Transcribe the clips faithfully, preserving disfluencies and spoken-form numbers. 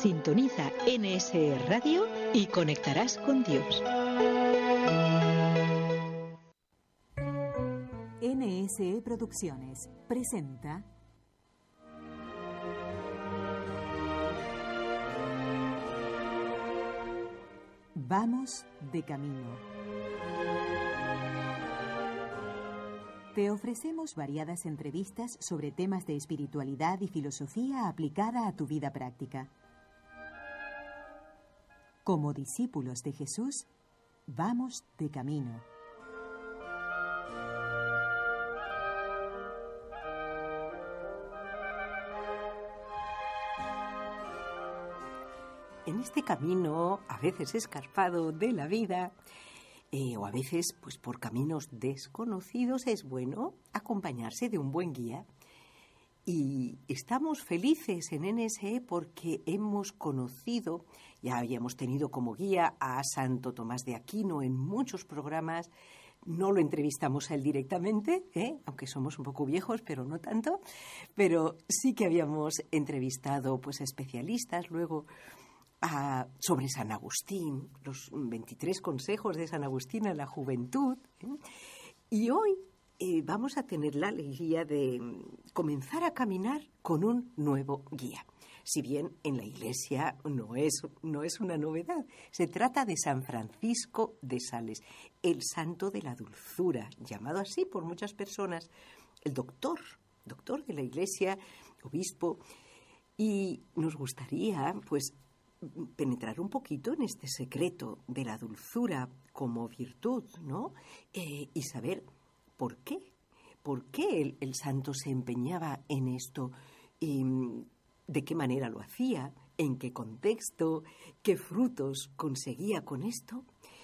Sintoniza N S E Radio y conectarás con Dios. N S E Producciones presenta Vamos de camino. Te ofrecemos variadas entrevistas sobre temas de espiritualidad y filosofía aplicada a tu vida práctica. Como discípulos de Jesús, vamos de camino. En este camino, a veces escarpado de la vida, eh, o a veces pues por caminos desconocidos, es bueno acompañarse de un buen guía. Y estamos felices en N S E porque hemos conocido, ya habíamos tenido como guía a Santo Tomás de Aquino en muchos programas. No lo entrevistamos a él directamente, ¿eh? Aunque somos un poco viejos, pero no tanto. Pero sí que habíamos entrevistado pues, a especialistas, luego a, sobre San Agustín, los veintitrés consejos de San Agustín a la juventud. ¿eh? Y hoy eh, vamos a tener la alegría de comenzar a caminar con un nuevo guía. Si bien en la Iglesia no es, no es una novedad, se trata de San Francisco de Sales, el santo de la dulzura, llamado así por muchas personas, el doctor, doctor de la Iglesia, obispo, y nos gustaría, pues, penetrar un poquito en este secreto de la dulzura como virtud, ¿no? Eh, y saber por qué, por qué el, el santo se empeñaba en esto y de qué manera lo hacía, en qué contexto, qué frutos conseguía con esto,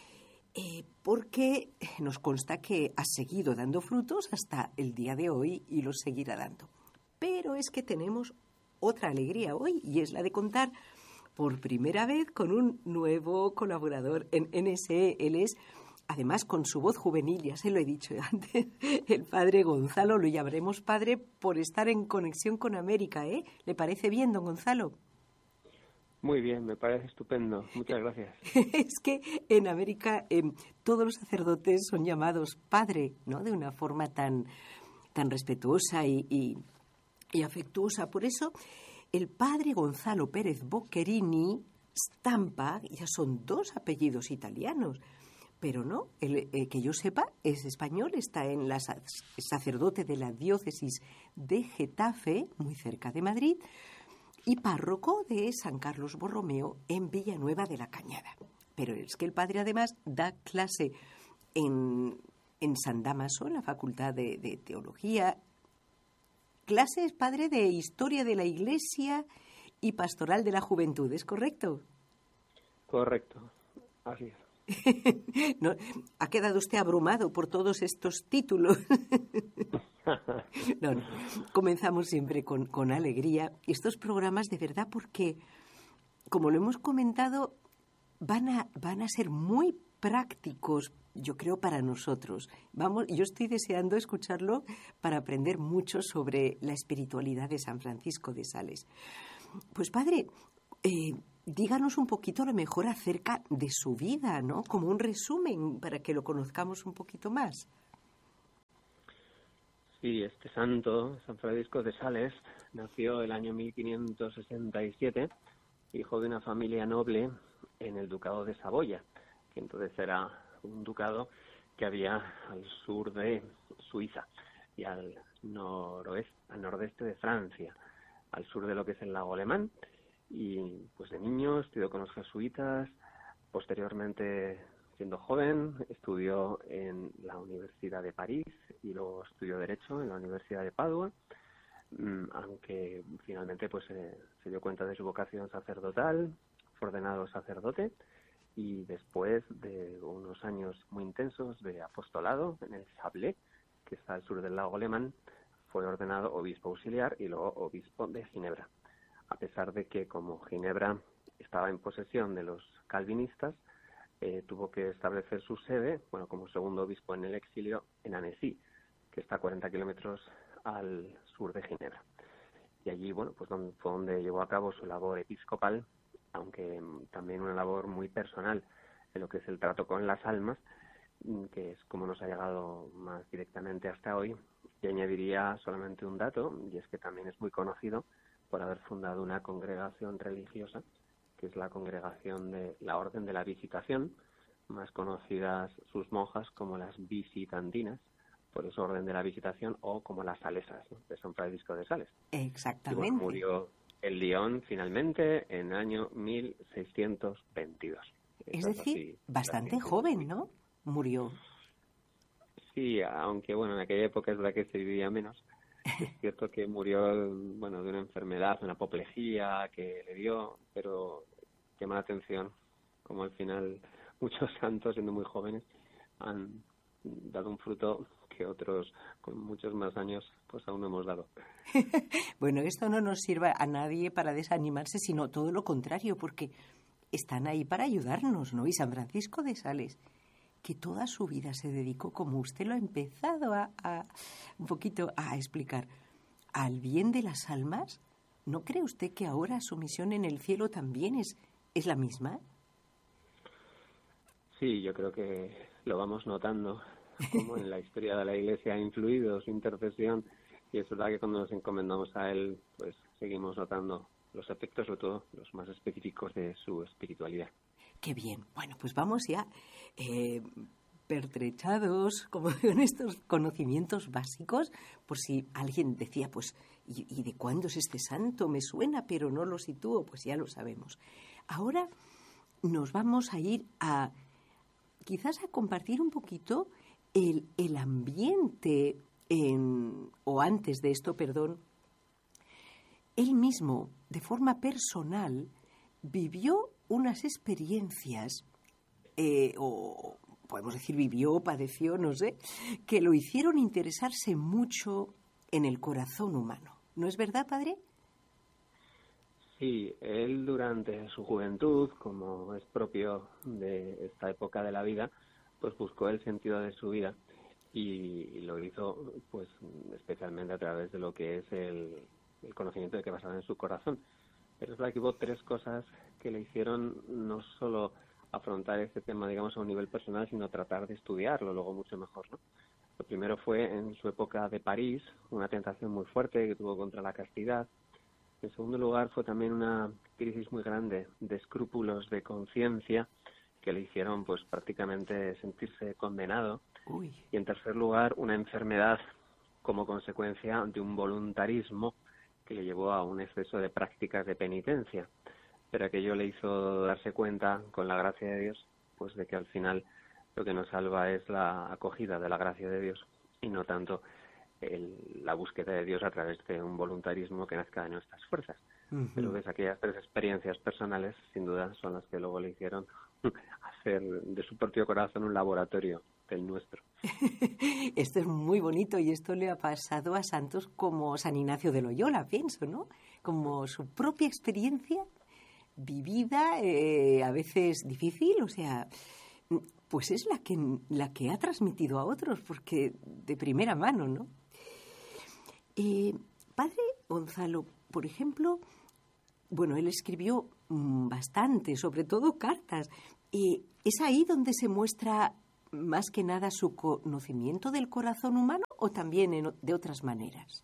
eh, porque nos consta que ha seguido dando frutos hasta el día de hoy y los seguirá dando. Pero es que tenemos otra alegría hoy y es la de contar por primera vez con un nuevo colaborador en N S E. Él es, además, con su voz juvenil, ya se lo he dicho antes, el padre Gonzalo. Lo llamaremos padre por estar en conexión con América, ¿eh? ¿Le parece bien, don Gonzalo? Muy bien, me parece estupendo. Muchas gracias. Es que en América eh, todos los sacerdotes son llamados padre, ¿no? De una forma tan, tan respetuosa y, y, y afectuosa. Por eso, el padre Gonzalo Pérez Boccherini Stampa ya son dos apellidos italianos. Pero no, el, eh, que yo sepa, es español, está en la sacerdote de la diócesis de Getafe, muy cerca de Madrid, y párroco de San Carlos Borromeo en Villanueva de la Cañada. Pero es que el padre además da clase en, en San Dámaso, en la Facultad de, de Teología. Clases, padre, de Historia de la Iglesia y Pastoral de la Juventud, ¿es correcto? Correcto, así es. No, ha quedado usted abrumado por todos estos títulos. No, no. Comenzamos siempre con, con alegría estos programas, de verdad, porque, como lo hemos comentado, van a, van a ser muy prácticos, yo creo, para nosotros. Vamos, yo estoy deseando escucharlo para aprender mucho sobre la espiritualidad de San Francisco de Sales. Pues, padre, eh, díganos un poquito a lo mejor acerca de su vida, ¿no? Como un resumen para que lo conozcamos un poquito más. Sí, este santo, San Francisco de Sales, nació el año mil quinientos sesenta y siete, hijo de una familia noble en el ducado de Saboya, que entonces era un ducado que había al sur de Suiza y al noroeste, al nordeste de Francia, al sur de lo que es el lago Alemán. Y pues de niño estudió con los jesuitas, posteriormente, siendo joven, estudió en la Universidad de París y luego estudió Derecho en la Universidad de Padua, aunque finalmente pues eh, se dio cuenta de su vocación sacerdotal, fue ordenado sacerdote y después de unos años muy intensos de apostolado en el Chablais, que está al sur del lago Alemán, fue ordenado obispo auxiliar y luego obispo de Ginebra. A pesar de que, como Ginebra estaba en posesión de los calvinistas, eh, tuvo que establecer su sede, bueno, como segundo obispo en el exilio, en Annecy, que está a cuarenta kilómetros al sur de Ginebra. Y allí, bueno, pues donde, fue donde llevó a cabo su labor episcopal aunque también una labor muy personal en lo que es el trato con las almas, que es como nos ha llegado más directamente hasta hoy. Y añadiría solamente un dato, y es que también es muy conocido por haber fundado una congregación religiosa, que es la congregación de la Orden de la Visitación, más conocidas sus monjas como las visitantinas, por eso Orden de la Visitación, o como las salesas, ¿no?, de San Francisco de Sales. Exactamente. Y bueno, murió en Lyon finalmente en el año mil seiscientos veintidós. Es decir, así, bastante joven, ¿no? Murió. Sí, aunque bueno, en aquella época es verdad que se vivía menos. Es cierto que murió, bueno, de una enfermedad, una apoplejía que le dio, pero llama la atención como al final muchos santos, siendo muy jóvenes, han dado un fruto que otros con muchos más años pues aún no hemos dado. Bueno, esto no nos sirve a nadie para desanimarse, sino todo lo contrario, porque están ahí para ayudarnos, ¿no? Y San Francisco de Sales, que toda su vida se dedicó, como usted lo ha empezado a, a un poquito a explicar, al bien de las almas. ¿No cree usted que ahora su misión en el cielo también es, es la misma? Sí, yo creo que lo vamos notando, como en la historia de la Iglesia ha influido su intercesión, y es verdad que cuando nos encomendamos a Él, pues seguimos notando los efectos, sobre todo los más específicos de su espiritualidad. Qué bien. Bueno, pues vamos ya eh, pertrechados como con estos conocimientos básicos, por si alguien decía, pues, ¿y, ¿y de cuándo es este santo? Me suena, pero no lo sitúo, pues ya lo sabemos. Ahora nos vamos a ir a, quizás a compartir un poquito el, el ambiente, en, o antes de esto, perdón, él mismo, de forma personal, vivió unas experiencias, eh, o podemos decir vivió, padeció, no sé, que lo hicieron interesarse mucho en el corazón humano. ¿No es verdad, padre? Sí, él durante su juventud, como es propio de esta época de la vida, pues buscó el sentido de su vida y lo hizo pues especialmente a través de lo que es el, el conocimiento de que basaba en su corazón. Pero es verdad que hubo tres cosas que le hicieron no solo afrontar este tema, digamos, a un nivel personal, sino tratar de estudiarlo luego mucho mejor, ¿no? Lo primero fue en su época de París, una tentación muy fuerte que tuvo contra la castidad. En segundo lugar, fue también una crisis muy grande de escrúpulos de conciencia que le hicieron pues prácticamente sentirse condenado. Uy. Y en tercer lugar, una enfermedad como consecuencia de un voluntarismo que le llevó a un exceso de prácticas de penitencia. Pero aquello le hizo darse cuenta, con la gracia de Dios, pues de que al final lo que nos salva es la acogida de la gracia de Dios y no tanto el, la búsqueda de Dios a través de un voluntarismo que nazca de nuestras fuerzas. Uh-huh. Pero ves, aquellas tres experiencias personales, sin duda, son las que luego le hicieron hacer de su propio corazón un laboratorio del nuestro. Esto es muy bonito y esto le ha pasado a santos como San Ignacio de Loyola, pienso, ¿no? Como su propia experiencia vivida, eh, a veces difícil, o sea, pues es la que, la que ha transmitido a otros, porque de primera mano, ¿no? Eh, padre Gonzalo, por ejemplo, bueno, él escribió bastante, sobre todo cartas. Eh, ¿Es ahí donde se muestra más que nada su conocimiento del corazón humano o también en, de otras maneras?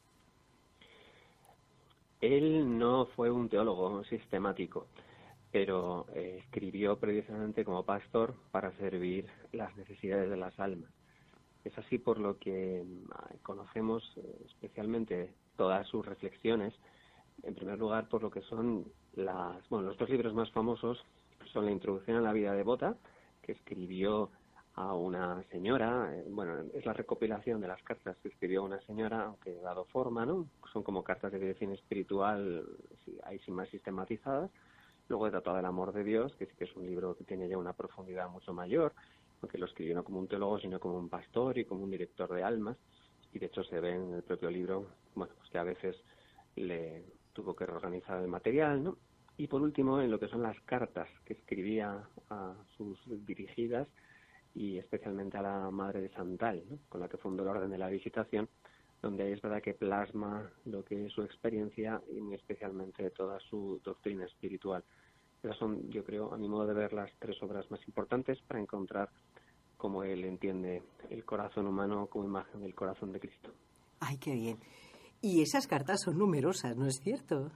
Él no fue un teólogo sistemático, pero eh, escribió precisamente como pastor para servir las necesidades de las almas. Es así por lo que conocemos eh, especialmente todas sus reflexiones, en primer lugar por lo que son las, bueno, los dos libros más famosos son La introducción a la vida devota, que escribió a una señora, eh, bueno, es la recopilación de las cartas que escribió una señora, aunque dado forma, ¿no? Son como cartas de dirección espiritual, ahí sin más sistematizadas. Luego el Tratado del Amor de Dios, que sí que es un libro que tiene ya una profundidad mucho mayor, aunque lo escribió no como un teólogo, sino como un pastor y como un director de almas, y de hecho se ve en el propio libro, bueno, pues que a veces le tuvo que reorganizar el material, ¿no? Y por último, en lo que son las cartas que escribía a sus dirigidas, y especialmente a la Madre de Santal, ¿no?, con la que fundó la Orden de la Visitación, donde ahí es verdad que plasma lo que es su experiencia y muy especialmente toda su doctrina espiritual. Esas son, yo creo, a mi modo de ver, las tres obras más importantes para encontrar cómo él entiende el corazón humano como imagen del corazón de Cristo. ¡Ay, qué bien! Y esas cartas son numerosas, ¿no es cierto?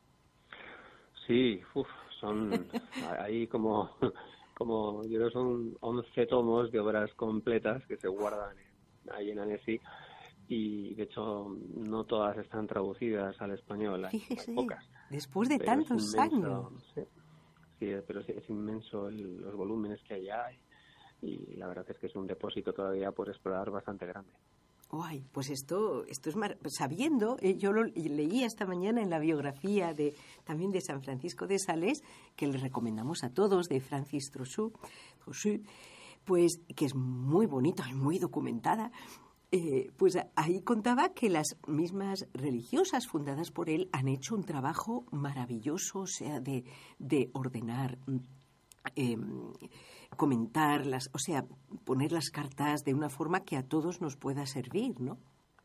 Sí, uf, son ahí como, como yo creo son once tomos de obras completas que se guardan en, ahí en Annecy, y de hecho no todas están traducidas al español, hay, Fíjese, hay pocas. después de Pero tantos es inmenso, años. Sí, sí, pero sí, es inmenso el, los volúmenes que hay ahí, y la verdad es que es un depósito todavía por explorar bastante grande. Ay, pues esto, esto es mar... sabiendo, eh, yo lo leí esta mañana en la biografía de también de San Francisco de Sales, que le recomendamos a todos, de Francis Trochu, Trochu, pues que es muy bonita y muy documentada. Eh, pues ahí contaba que las mismas religiosas fundadas por él han hecho un trabajo maravilloso, o sea, de, de ordenar, eh, comentar, las, o sea, poner las cartas de una forma que a todos nos pueda servir, ¿no?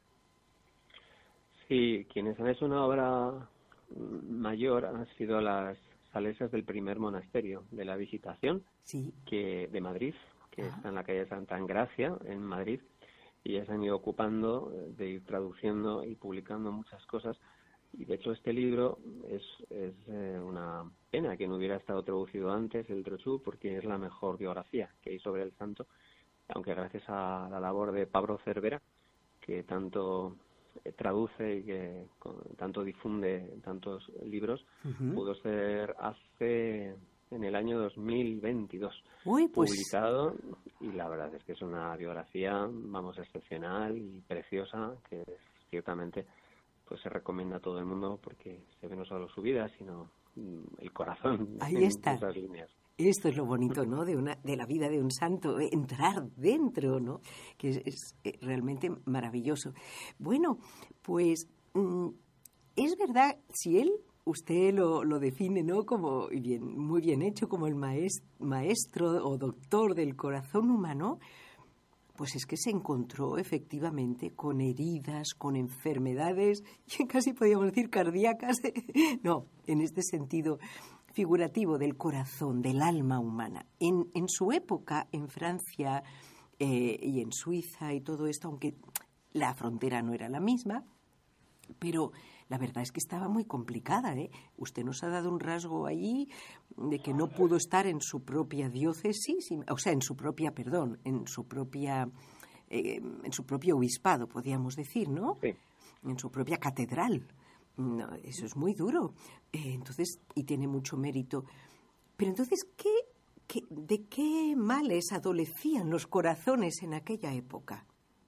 Sí, quienes han hecho una obra mayor han sido las salesas del primer monasterio de la Visitación, sí. que de Madrid, que Ajá. está en la calle Santa Engracia, en Madrid, y ya se han ido ocupando de ir traduciendo y publicando muchas cosas. Y de hecho este libro es, es eh, una pena que no hubiera estado traducido antes, el Trochu, porque es la mejor biografía que hay sobre el santo, aunque gracias a la labor de Pablo Cervera, que tanto eh, traduce y que con, tanto difunde tantos libros, uh-huh. pudo ser hace en el año dos mil veintidós Uy, pues... publicado, y la verdad es que es una biografía, vamos, excepcional y preciosa, que ciertamente pues se recomienda a todo el mundo porque se ve no solo su vida, sino el corazón. Ahí en está. Esas líneas. Esto es lo bonito, ¿no? De una de la vida de un santo, entrar dentro, ¿no? Que es, es realmente maravilloso. Bueno, pues mm, es verdad, si él, usted lo, lo define, ¿no? Como bien, muy bien hecho, como el maestro, maestro o doctor del corazón humano, pues es que se encontró efectivamente con heridas, con enfermedades, casi podríamos decir cardíacas, no, en este sentido figurativo del corazón, del alma humana. En, en su época, en Francia eh, y en Suiza y todo esto, aunque la frontera no era la misma, pero la verdad es que estaba muy complicada, ¿eh? Usted nos ha dado un rasgo ahí de que no pudo estar en su propia diócesis, o sea, en su propia, perdón, en su propia, eh, en su propio obispado, podríamos decir, ¿no? Sí. En su propia catedral. No, eso es muy duro. Eh, entonces, y tiene mucho mérito. Pero entonces, ¿qué, qué, ¿de qué males adolecían los corazones en aquella época?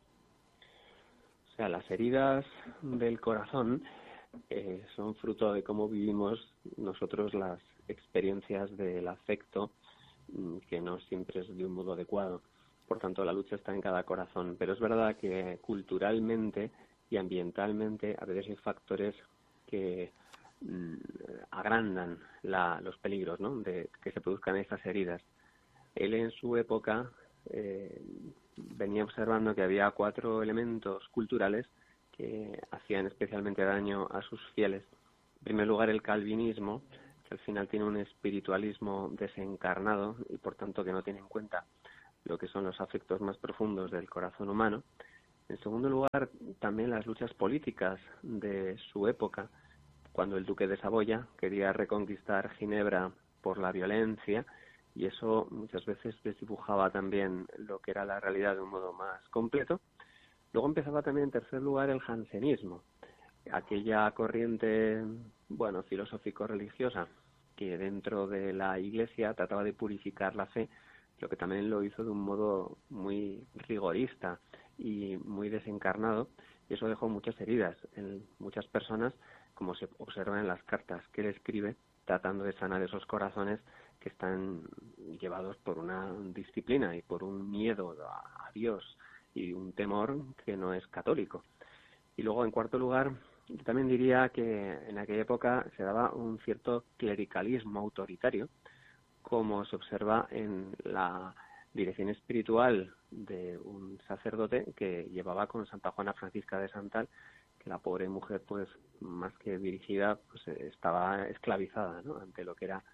O sea, las heridas del corazón eh, son fruto de cómo vivimos nosotros las experiencias del afecto, que no siempre es de un modo adecuado. Por tanto, la lucha está en cada corazón. Pero es verdad que culturalmente y ambientalmente a veces hay factores que mmm, agrandan la, los peligros, ¿no?, de que se produzcan estas heridas. Él en su época eh, venía observando que había cuatro elementos culturales que hacían especialmente daño a sus fieles. En primer lugar, el calvinismo, que al final tiene un espiritualismo desencarnado y por tanto que no tiene en cuenta lo que son los afectos más profundos del corazón humano. En segundo lugar, también las luchas políticas de su época, cuando el duque de Saboya quería reconquistar Ginebra por la violencia, y eso muchas veces desdibujaba también lo que era la realidad de un modo más completo. Luego empezaba también, en tercer lugar, el jansenismo, aquella corriente, bueno, filosófico-religiosa que dentro de la Iglesia trataba de purificar la fe, pero que también lo hizo de un modo muy rigorista y muy desencarnado, y eso dejó muchas heridas en muchas personas, como se observa en las cartas que él escribe, tratando de sanar esos corazones que están llevados por una disciplina y por un miedo a Dios y un temor que no es católico. Y luego, en cuarto lugar, yo también diría que en aquella época se daba un cierto clericalismo autoritario, como se observa en la dirección espiritual de un sacerdote que llevaba con Santa Juana Francisca de Santal, que la pobre mujer, pues más que dirigida, pues estaba esclavizada, ¿no?, ante lo que era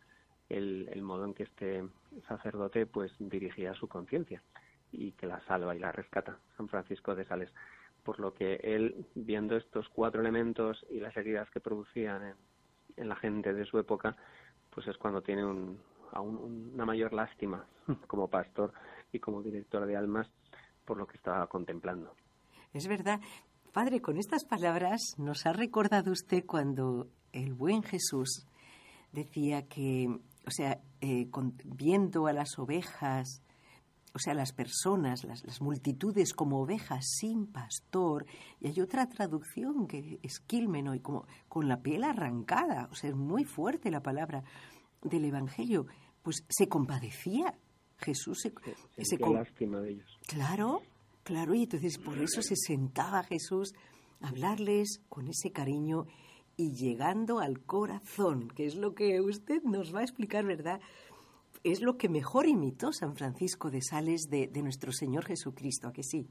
el, el modo en que este sacerdote pues dirigía su conciencia y que la salva y la rescata, San Francisco de Sales. Por lo que él, viendo estos cuatro elementos y las heridas que producían en, en la gente de su época, pues es cuando tiene un, aún una mayor lástima como pastor y como director de almas por lo que estaba contemplando. Es verdad. Padre, con estas palabras nos ha recordado usted cuando el buen Jesús decía que, o sea, eh, con, viendo a las ovejas, o sea, las personas, las, las multitudes como ovejas sin pastor, y hay otra traducción que es quilmeno, y como con la piel arrancada, o sea, es muy fuerte la palabra del Evangelio, pues se compadecía. Jesús se, se, se com- lástima de ellos. Claro, claro, y entonces por eso se sentaba Jesús a hablarles con ese cariño y llegando al corazón, que es lo que usted nos va a explicar, ¿verdad? Es lo que mejor imitó San Francisco de Sales de, de nuestro Señor Jesucristo, ¿a que sí?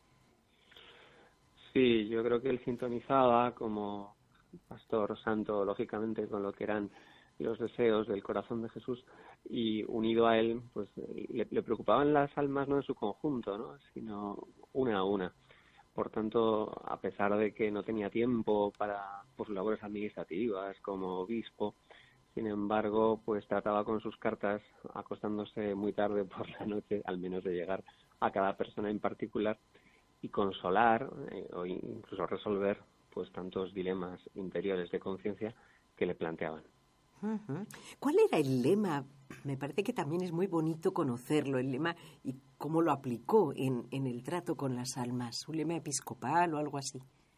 Sí, yo creo que él sintonizaba como pastor santo, lógicamente, con lo que eran los deseos del corazón de Jesús, y unido a él, pues le, le preocupaban las almas no en su conjunto, ¿no?, sino una a una. Por tanto, a pesar de que no tenía tiempo para pues labores administrativas como obispo, sin embargo, pues trataba con sus cartas, acostándose muy tarde por la noche, al menos de llegar a cada persona en particular y consolar eh, o incluso resolver pues tantos dilemas interiores de conciencia que le planteaban. Uh-huh. ¿Cuál era el lema? Me parece que también es muy bonito conocerlo, el lema, y cómo lo aplicó en, en el trato con las almas. ¿Un lema episcopal o algo así?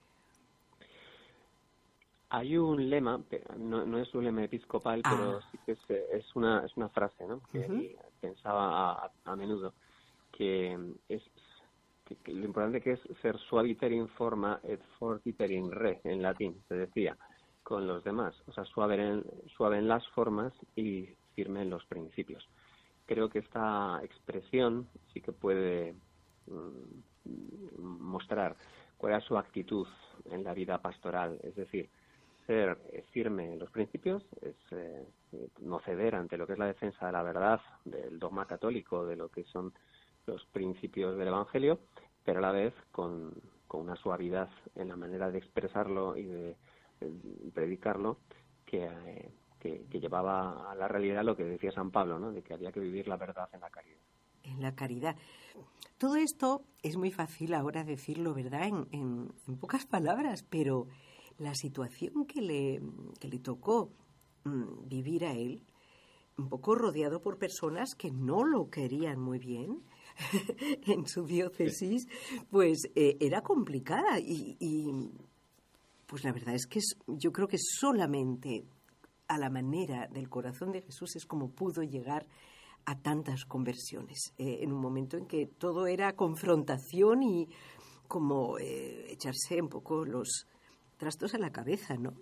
Hay un lema, no, no es un lema episcopal, ah. pero sí que es, es, una, es una frase, ¿no?, que uh-huh. pensaba a, a menudo, que es que, que lo importante que es ser suaviter in forma et fortiter in re, en latín, se decía, con los demás, o sea, suave en, suave en las formas y firme en los principios. Creo que esta expresión sí que puede mm, mostrar cuál es su actitud en la vida pastoral, es decir, ser firme en los principios, es eh, no ceder ante lo que es la defensa de la verdad, del dogma católico, de lo que son los principios del Evangelio, pero a la vez con, con una suavidad en la manera de expresarlo y de predicarlo que, eh, que, que llevaba a la realidad lo que decía San Pablo, ¿no?, de que había que vivir la verdad en la caridad. En la caridad. Todo esto es muy fácil ahora decirlo, ¿verdad?, en, en, en pocas palabras, pero la situación que le, que le tocó mmm, vivir a él, un poco rodeado por personas que no lo querían muy bien en su diócesis, pues eh, era complicada y... y pues la verdad es que es, yo creo que solamente a la manera del corazón de Jesús es como pudo llegar a tantas conversiones, eh, en un momento en que todo era confrontación y como eh, echarse un poco los trastos a la cabeza, ¿no?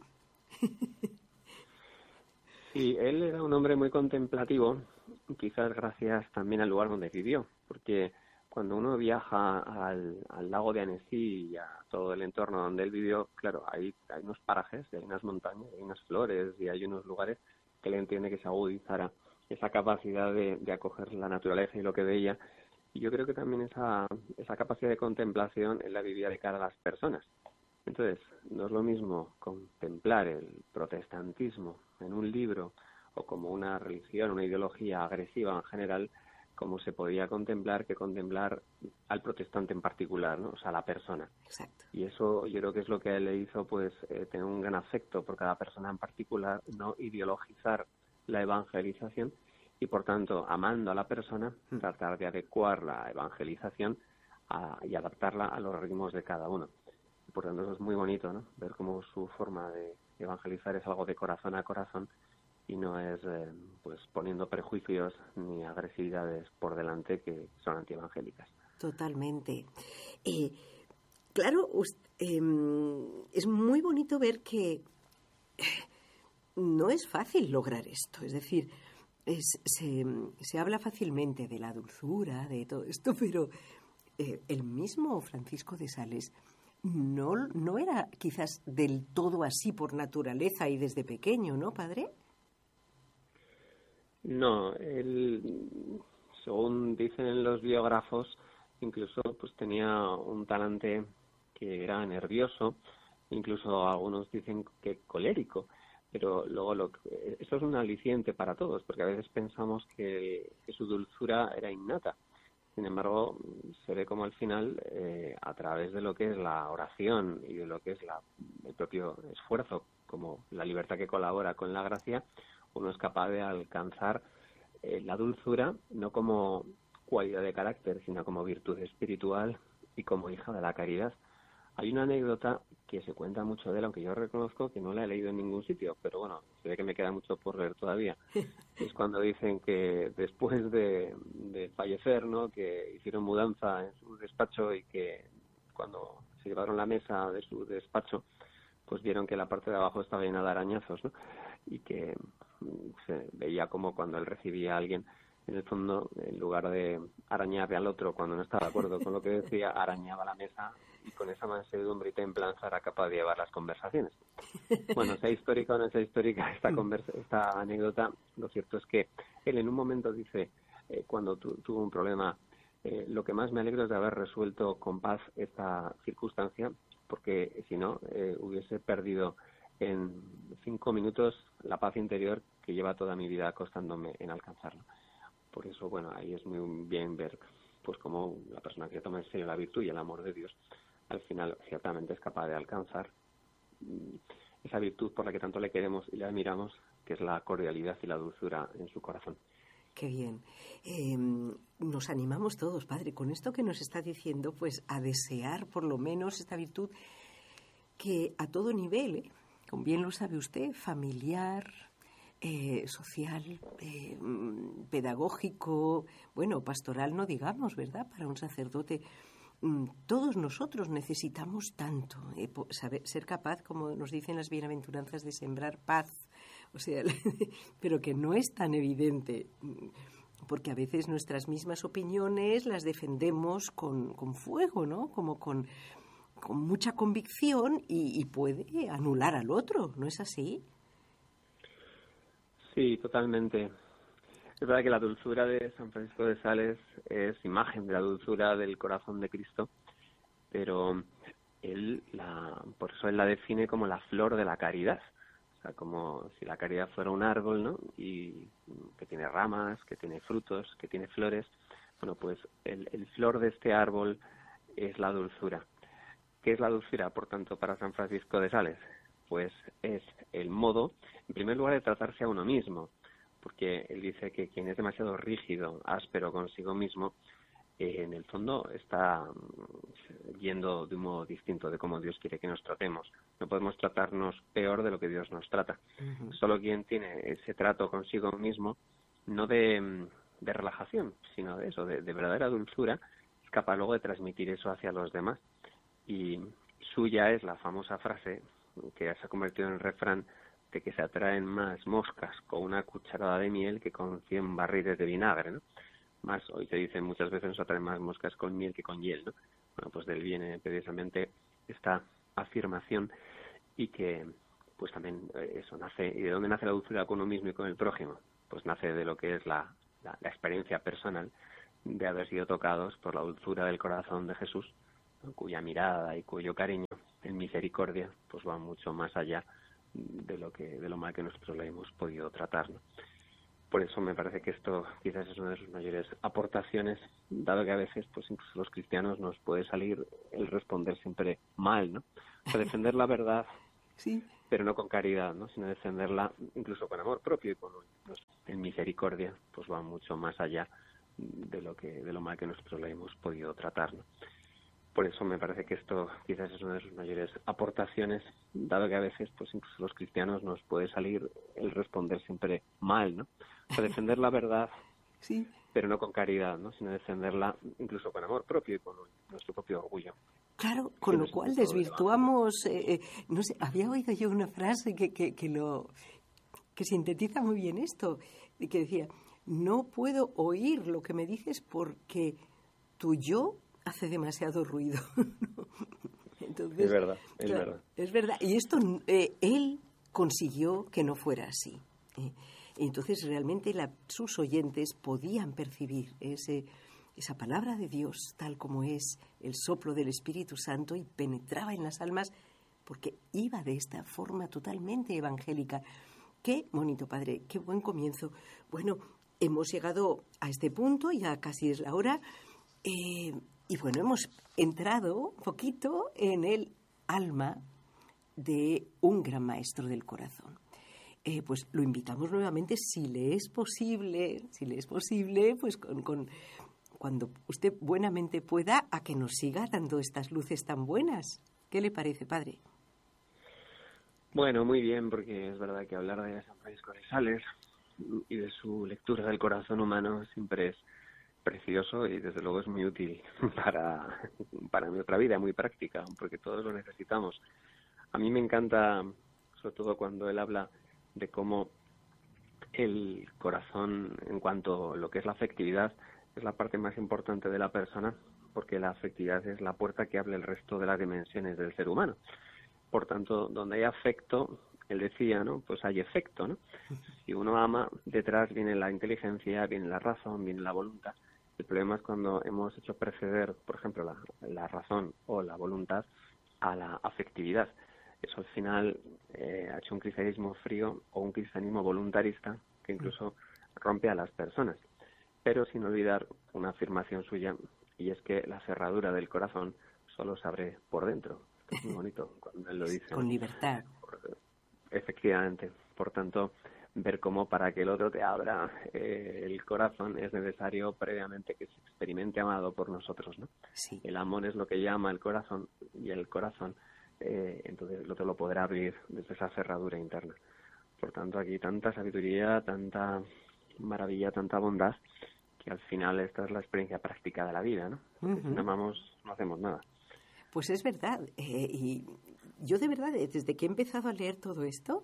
Sí, él era un hombre muy contemplativo, quizás gracias también al lugar donde vivió, porque cuando uno viaja al, al lago de Annecy y a todo el entorno donde él vivió, claro, hay, hay unos parajes, hay unas montañas, hay unas flores y hay unos lugares que él entiende que se agudizara esa capacidad de, de acoger la naturaleza y lo que veía. Y yo creo que también esa, esa capacidad de contemplación él la vivía de cara a las personas. Entonces, no es lo mismo contemplar el protestantismo en un libro o como una religión, una ideología agresiva en general, como se podía contemplar que contemplar al protestante en particular, ¿no?, o sea, a la persona. Exacto. Y eso yo creo que es lo que a él le hizo, pues, eh, tener un gran afecto por cada persona en particular, no ideologizar la evangelización y, por tanto, amando a la persona, mm. tratar de adecuar la evangelización a, y adaptarla a los ritmos de cada uno. Y, por tanto, eso es muy bonito, ¿no?, ver cómo su forma de evangelizar es algo de corazón a corazón y no es eh, pues poniendo prejuicios ni agresividades por delante que son antievangélicas. Totalmente. Eh, claro, usted, eh, es muy bonito ver que no es fácil lograr esto. Es decir, es, se, se habla fácilmente de la dulzura, de todo esto, pero eh, el mismo Francisco de Sales no, no era quizás del todo así por naturaleza y desde pequeño, ¿no, padre? No, él, según dicen los biógrafos, incluso pues tenía un talante que era nervioso, incluso algunos dicen que colérico, pero luego lo, eso es un aliciente para todos, porque a veces pensamos que, que su dulzura era innata. Sin embargo, se ve como al final, eh, a través de lo que es la oración y de lo que es la, el propio esfuerzo, como la libertad que colabora con la gracia, uno es capaz de alcanzar eh, la dulzura, no como cualidad de carácter, sino como virtud espiritual y como hija de la caridad. Hay una anécdota que se cuenta mucho de él, aunque yo reconozco que no la he leído en ningún sitio, pero bueno, se ve que me queda mucho por leer todavía. Es cuando dicen que después de, de fallecer, ¿no?, que hicieron mudanza en su despacho y que cuando se llevaron la mesa de su despacho, pues vieron que la parte de abajo estaba llena de arañazos, ¿no? Y que se veía como cuando él recibía a alguien, en el fondo, en lugar de arañarle al otro cuando no estaba de acuerdo con lo que decía, arañaba la mesa y con esa mansedumbre y templanza era capaz de llevar las conversaciones. Bueno, sea histórica o no sea histórica esta, conversa, esta anécdota, lo cierto es que él en un momento dice, eh, cuando tu, tuvo un problema, eh, lo que más me alegro es de haber resuelto con paz esta circunstancia, porque si no, eh, hubiese perdido en cinco minutos la paz interior que lleva toda mi vida costándome en alcanzarlo. Por eso, bueno, ahí es muy bien ver pues cómo la persona que toma en serio la virtud y el amor de Dios, al final ciertamente es capaz de alcanzar esa virtud por la que tanto le queremos y le admiramos, que es la cordialidad y la dulzura en su corazón. Qué bien. Eh, nos animamos todos, Padre, con esto que nos está diciendo, pues a desear por lo menos esta virtud que a todo nivel, ¿eh? Como bien lo sabe usted, familiar, Eh, social, eh, pedagógico, bueno, pastoral no digamos, ¿verdad? Para un sacerdote. Todos nosotros necesitamos tanto, eh, saber, ser capaz, como nos dicen las bienaventuranzas, de sembrar paz, o sea, pero que no es tan evidente, porque a veces nuestras mismas opiniones las defendemos con, con fuego, ¿no? Como con, con mucha convicción y, y puede anular al otro, ¿no es así? Sí, totalmente. Es verdad que la dulzura de San Francisco de Sales es imagen de la dulzura del corazón de Cristo, pero él la, por eso él la define como la flor de la caridad. O sea, como si la caridad fuera un árbol, ¿no? Y que tiene ramas, que tiene frutos, que tiene flores. Bueno, pues el, el flor de este árbol es la dulzura. ¿Qué es la dulzura, por tanto, para San Francisco de Sales? Pues es el modo, en primer lugar, de tratarse a uno mismo, porque él dice que quien es demasiado rígido, áspero consigo mismo, eh, en el fondo está yendo de un modo distinto de cómo Dios quiere que nos tratemos. No podemos tratarnos peor de lo que Dios nos trata. Uh-huh. Solo quien tiene ese trato consigo mismo, no de, de relajación, sino de eso, de, de verdadera dulzura, es capaz luego de transmitir eso hacia los demás. Y suya es la famosa frase que se ha convertido en el refrán de que se atraen más moscas con una cucharada de miel que con cien barriles de vinagre, ¿no? Más, hoy se dice muchas veces, se atraen más moscas con miel que con hiel, ¿no? Bueno, pues de él viene precisamente esta afirmación y que, pues también eso nace, ¿y de dónde nace la dulzura con uno mismo y con el prójimo? Pues nace de lo que es la, la, la experiencia personal de haber sido tocados por la dulzura del corazón de Jesús, ¿no? Cuya mirada y cuyo cariño en misericordia pues va mucho más allá de lo que de lo mal que nosotros le hemos podido tratar, ¿no? Por eso me parece que esto quizás es una de sus mayores aportaciones, dado que a veces pues incluso los cristianos nos puede salir el responder siempre mal, ¿no? O sea, defender la verdad, sí, pero no con caridad, ¿no? Sino defenderla incluso con amor propio y con pues, en misericordia, pues va mucho más allá de lo que de lo mal que nosotros le hemos podido tratar, ¿no? Por eso me parece que esto quizás es una de sus mayores aportaciones, dado que a veces pues incluso los cristianos nos puede salir el responder siempre mal, ¿no? O sea, defender la verdad, sí, pero no con caridad, ¿no? Sino defenderla incluso con amor propio y con nuestro propio orgullo. Claro, con lo cual desvirtuamos, eh, eh, no sé, había oído yo una frase que, que, que lo que sintetiza muy bien esto, que decía, no puedo oír lo que me dices porque tu yo hace demasiado ruido. Entonces, es verdad, es claro, verdad. Es verdad. Y esto, eh, él consiguió que no fuera así. ¿eh? Entonces realmente la, sus oyentes podían percibir ese, esa palabra de Dios tal como es el soplo del Espíritu Santo y penetraba en las almas porque iba de esta forma totalmente evangélica. Qué bonito, padre, qué buen comienzo. Bueno, hemos llegado a este punto, ya casi es la hora, eh, y bueno, hemos entrado un poquito en el alma de un gran maestro del corazón. Eh, pues lo invitamos nuevamente, si le es posible, si le es posible, pues con, con cuando usted buenamente pueda, a que nos siga dando estas luces tan buenas. ¿Qué le parece, padre? Bueno, muy bien, porque es verdad que hablar de San Francisco de Sales y de su lectura del corazón humano siempre es precioso y desde luego es muy útil para, para nuestra vida, muy práctica, porque todos lo necesitamos. A mí me encanta, sobre todo cuando él habla de cómo el corazón, en cuanto a lo que es la afectividad, es la parte más importante de la persona, porque la afectividad es la puerta que abre el resto de las dimensiones del ser humano. Por tanto, donde hay afecto, él decía, ¿no? Pues hay efecto, ¿no? Si uno ama, detrás viene la inteligencia, viene la razón, viene la voluntad. El problema es cuando hemos hecho preceder, por ejemplo, la, la razón o la voluntad a la afectividad. Eso al final eh, ha hecho un cristianismo frío o un cristianismo voluntarista que incluso rompe a las personas. Pero sin olvidar una afirmación suya, y es que la cerradura del corazón solo se abre por dentro. Esto es muy bonito cuando él lo dice. Con libertad. Efectivamente. Por tanto, ver cómo para que el otro te abra eh, el corazón es necesario previamente que se experimente amado por nosotros, ¿no? Sí. El amor es lo que llama el corazón y el corazón eh, entonces el otro lo podrá abrir desde esa cerradura interna. Por tanto, aquí tanta sabiduría, tanta maravilla, tanta bondad, que al final esta es la experiencia práctica de la vida, ¿no? Uh-huh. Si no amamos, no hacemos nada. Pues es verdad. Eh, y yo de verdad, desde que he empezado a leer todo esto,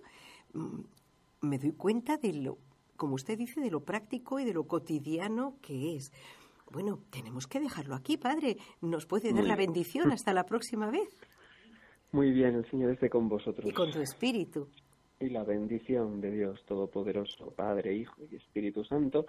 me doy cuenta de lo, como usted dice, de lo práctico y de lo cotidiano que es. Bueno, tenemos que dejarlo aquí, padre. ¿Nos puede dar la bendición hasta la próxima vez? Muy bien, el Señor esté con vosotros. Y con tu espíritu. Y la bendición de Dios Todopoderoso, Padre, Hijo y Espíritu Santo.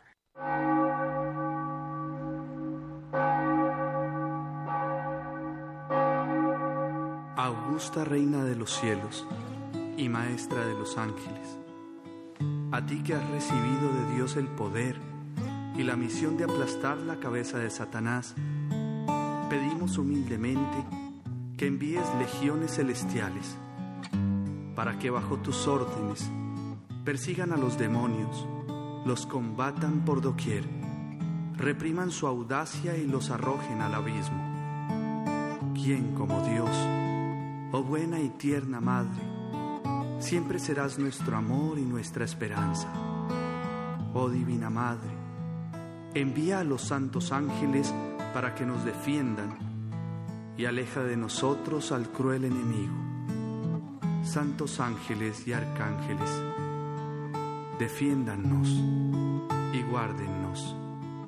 Augusta Reina de los cielos y Maestra de los ángeles, a ti que has recibido de Dios el poder y la misión de aplastar la cabeza de Satanás, pedimos humildemente que envíes legiones celestiales para que bajo tus órdenes persigan a los demonios, los combatan por doquier, repriman su audacia y los arrojen al abismo. ¿Quién como Dios, oh buena y tierna Madre, siempre serás nuestro amor y nuestra esperanza? Oh Divina Madre, envía a los santos ángeles para que nos defiendan y aleja de nosotros al cruel enemigo. Santos ángeles y arcángeles, defiéndannos y guárdennos.